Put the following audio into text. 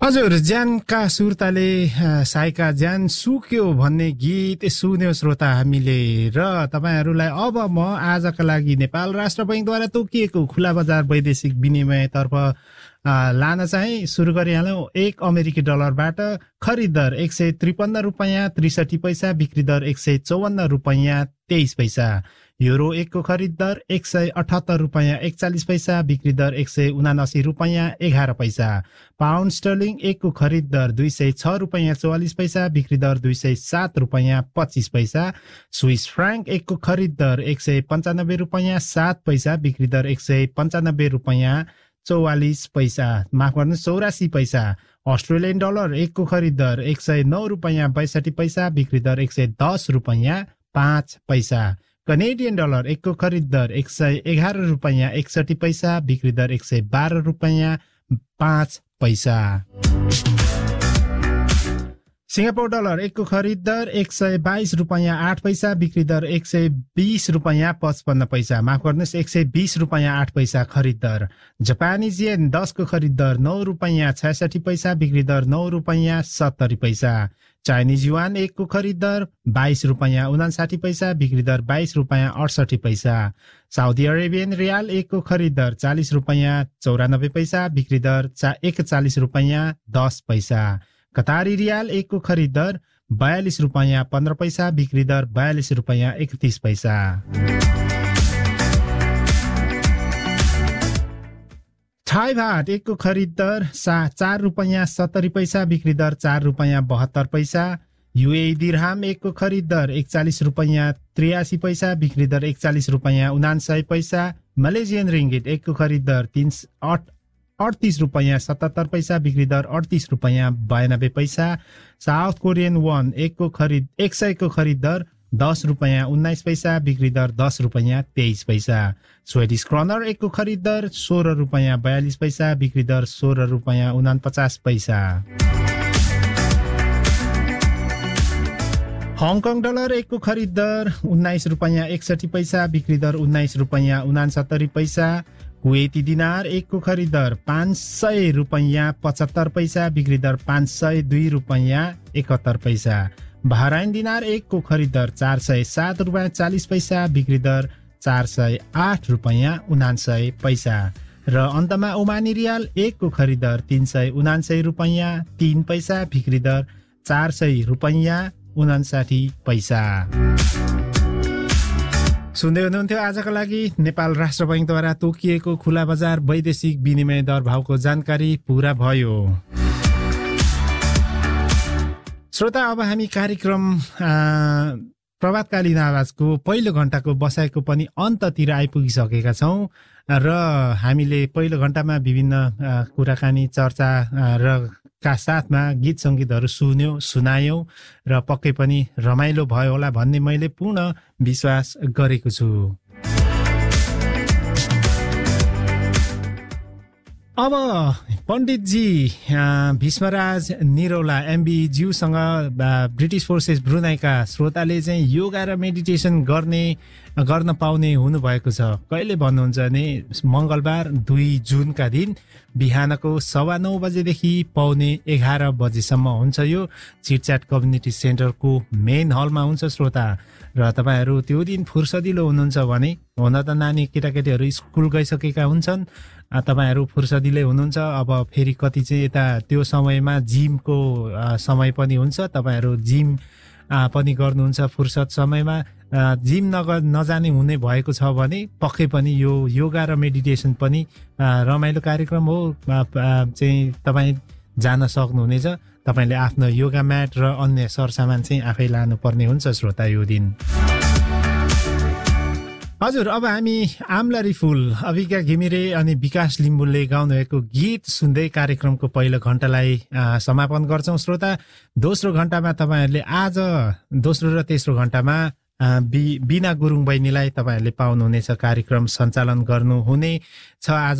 हजुर ज्यानका सुर्ताले साइका ज्यान सुक्यो भन्ने गीत सुन्यो श्रोता हामीले र तपाईहरुलाई अब म आजका लागि नेपाल राष्ट्र बैंकद्वारा तोकिएको खुला बजार वैदेशिक विनिमयतर्फ लान चाहिँ सुरु गरिहालौं। 1 अमेरिकी डलरबाट खरिद दर 153 रुपैयाँ 63 पैसा, बिक्री दर 154 रुपैयाँ 23 पैसा। यूरो 1 को खरिद दर 178 रुपैयाँ 41 पैसा, बिक्री दर 179 रुपैयाँ 11 पैसा। पाउन्ड स्टर्लिङ 1 को खरिद दर 206 रुपैयाँ 44 पैसा, बिक्री दर 207 रुपैयाँ 25 पैसा। स्विस फ्रांक 1 को खरिद दर 195 रुपैयाँ 7 पैसा, बिक्री दर 195 रुपैयाँ 44 पैसा, माफ गर्नु 84 पैसा। अस्ट्रेलियन डलर 1 को खरिद दर 109 रुपैयाँ 62 पैसा, बिक्री दर 110 रुपैयाँ 5 पैसा। कनेडियन डलर 1 को खरिद दर 111 रुपैयाँ 61 पैसा, बिक्री दर 112 रुपैयाँ 5 पैसा। सिंगापुर डलर 1 को खरिद दर 122 रुपैयाँ 8 पैसा, बिक्री दर 120 रुपैयाँ 55 पैसा, माफ गर्नुहोस् 120 रुपैयाँ 8 पैसा खरिद दर। जापानीज येन 10 को खरिद दर 9 रुपैयाँ 66 पैसा, बिक्री दर 9 रुपैयाँ 70 पैसा। चाइनीज युआन 1 को खरिद दर 22 रुपैयाँ 59 पैसा, बिक्री दर 22 रुपैयाँ 68 पैसा। साउदी अरेबियन रियाल 1 को खरिद दर 40 रुपैयाँ 94 पैसा, बिक्री दर 41 रुपैयाँ 10 पैसा। कतारी रियाल 1 को खरिद दर 42 रुपैयाँ 15 पैसा, बिक्री दर 42 रुपैयाँ 31 पैसा। थाई बात 1 को खरिद दर 4 रुपैयाँ 70 पैसा, बिक्री दर 4 रुपैयाँ 72 पैसा। यूएई दिरहाम 1 को खरिद दर 41 रुपैयाँ 83 पैसा, बिक्री दर 41 रुपैयाँ 59 पैसा। मलेसियन रिंगिट 1 को खरिद दर 38 रुपैयाँ 77 पैसा, बिक्री दर 38 रुपैयाँ 92 पैसा। साउथ कोरियन वॉन 100 को खरिद दर 10 रुपैयाँ 19 पैसा, बिक्री दर 10 रुपैयाँ 23 पैसा। स्वेडिश क्रोनर 1 को खरिद दर 16 रुपैयाँ 42 पैसा, बिक्री दर 16 रुपैयाँ 49 पैसा। हांगकांग डलर 1 को खरिद दर 19 रुपैयाँ 61 पैसा, बिक्री दर 19 रुपैयाँ 69 पैसा। कुवेती दिनार 1 को खरिद दर 500 रुपैयाँ 75 पैसा, बिक्री दर 502 रुपैयाँ 71 पैसा। बहराइन दिनार 1 को खरिद दर 407 रुपैयाँ 40 पैसा, बिक्री दर 408 रुपैयाँ 79 पैसा। र अन्तमा ओमानी रियाल 1 को खरिद दर 379 रुपैयाँ 3 पैसा, बिक्री दर 400 रुपैयाँ 59 पैसा। सुन्दै हुनुहुन्थ्यो आजका लागि नेपाल राष्ट्र बैंकद्वारा तोकिएको खुला बजार वैदेशिक विनिमय दर भावको जानकारी पूरा भयो। श्रोता अब हामी कार्यक्रम प्रभातकालीन आवाजको पहिलो घण्टाको बसाइको पनि अन्ततिर आइपुगिसकेका छौं र हामीले पहिलो घण्टामा विभिन्न कुराकानी चर्चा र का साथमा गीत संगीतहरू सुनायौं र पक्कै पनि रमाइलो भयो होला भन्ने मैले पूर्ण विश्वास गरेको छु। अब पण्डितजी Bhishmraj Niraula MB ज्यूसँग British forces ब्रुनाईका श्रोताले चाहिँ योगा र मेडिटेसन गर्न पाउने हुनुभएको छ। कहिले भन्नुहुन्छ भने मंगलबार 2 जुनका दिन बिहानको 9:15 बजेदेखि पौने 11 बजेसम्म हुन्छ। यो चिटच्याट कम्युनिटी सेन्टरको मेन हलमा हुन्छ श्रोता। र तपाईहरु त्यो दिन फुर्सदिलो हुनुहुन्छ भने, हुन त नानी केटाकेटीहरू स्कुल गइसकेका हुन्छन्, तपाईहरु फुर्सदिलै हुनुहुन्छ। अब फेरि कति चाहिँ यता त्यो समयमा जिमको समय पनि हुन्छ, तपाईहरु जिम पनि गर्नुहुन्छ फुर्सद समयमा। जिम नजाने हुने भएको छ भने पक्कै पनि यो योगा र मेडिटेसन पनि रमाइलो कार्यक्रम हो, चाहिँ तपाई जान सक्नुहुनेछ। तपाईले आफ्नो योगा म्याट र अन्य सरसामान चाहिँ आफै लानुपर्ने हुन्छ श्रोता यो दिन। हजुर अब हामी आम्लारी फूल अभिका घिमिरे अनि विकास लिम्बुले गाउनुभएको गीत सुन्दै कार्यक्रमको पहिलो घण्टालाई समापन गर्छौं श्रोता। दोस्रो घण्टामा तपाईहरुले आज दोस्रो र तेस्रो घण्टामा बिना गुरुङ बहिनीलाई तपाईहरुले पाउनुहुनेछ, कार्यक्रम सञ्चालन गर्नुहुने छ आज।